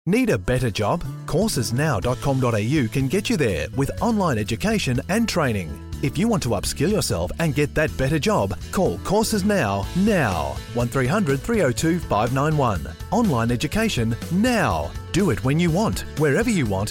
Need a better job? Coursesnow.com.au can get you there with online education and training. If you want to upskill yourself and get that better job, call Courses Now. 1300 302 591. Online education now. Do it when you want, wherever you want,